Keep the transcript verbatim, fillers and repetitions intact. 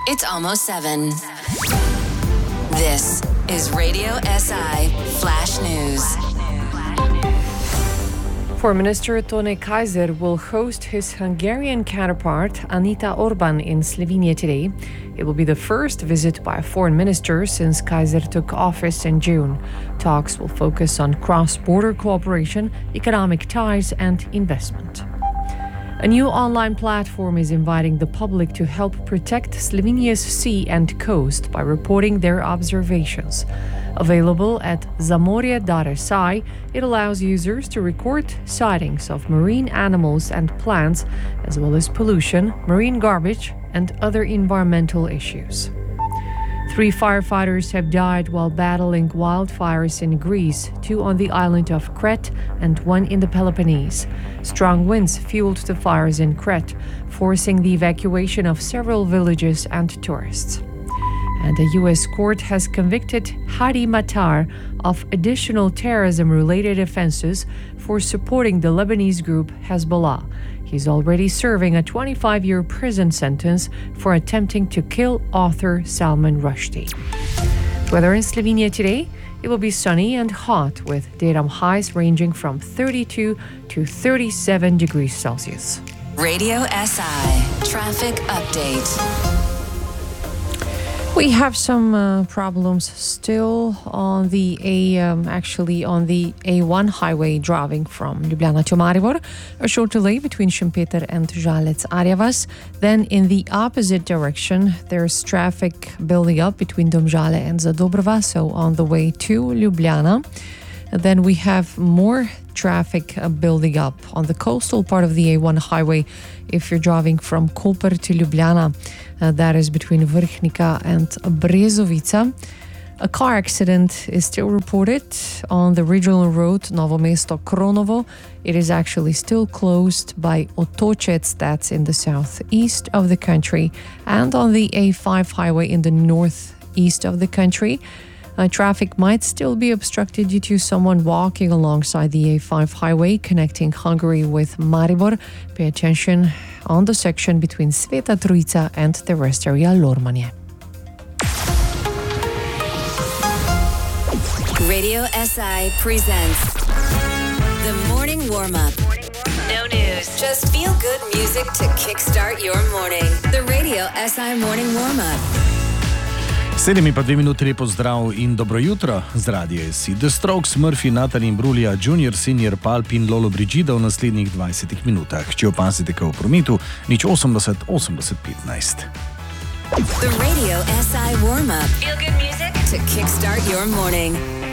It's almost seven. This is Radio S I Flash News. Foreign Minister Tone Kaiser will host his Hungarian counterpart Anita Orban in Slovenia today. It will be the first visit by a foreign minister since Kaiser took office in June. Talks will focus on cross-border cooperation, economic ties, and investment. A new online platform is inviting the public to help protect Slovenia's sea and coast by reporting their observations. Available at zamorje dot s i, it allows users to record sightings of marine animals and plants, as well as pollution, marine garbage, and other environmental issues. Three firefighters have died while battling wildfires in Greece, two on the island of Crete and one in the Peloponnese. Strong winds fueled the fires in Crete, forcing the evacuation of several villages and tourists. And a U S court has convicted Hadi Matar of additional terrorism-related offenses for supporting the Lebanese group Hezbollah. He's already serving a twenty-five-year prison sentence for attempting to kill author Salman Rushdie. Weather in Slovenia today, it will be sunny and hot with daytime highs ranging from thirty-two to thirty-seven degrees Celsius. Radio S I Traffic Update. We have some uh, problems still on the A, um, actually on the A one highway driving from Ljubljana to Maribor. A short delay between Šempeter and Žalec Arjavas. Then in the opposite direction, there's traffic building up between Domžale and Zadobrova, so on the way to Ljubljana. And then we have more traffic uh, building up on the coastal part of the A one highway if you're driving from Koper to Ljubljana. Uh, that is between Vrhnika and Brezovica. A car accident is still reported on the regional road Novo Mesto-Kronovo. It is actually still closed by Otočec, that's in the southeast of the country, and on the A five highway in the northeast of the country. Uh, traffic might still be obstructed due to someone walking alongside the A five highway connecting Hungary with Maribor. Pay attention on the section between Sveta Trojica and the rest area Lormanje. Radio S I presents The Morning Warm-Up. No news, just feel-good music to kickstart your morning. The Radio S I Morning Warm-Up. Sedem in pa dve minuti, lepo zdrav in dobro jutro. Z radija S I The Strokes, Murphy, Natalie Imbruglia, Junior, Senior, Pulp in Lolo Brigida v naslednjih dvajsetih minutah. Če opazite kaj v prometu, nič osemdeset osemdeset petnajst. The Radio S I Warm-Up. Feel good music to kickstart your morning.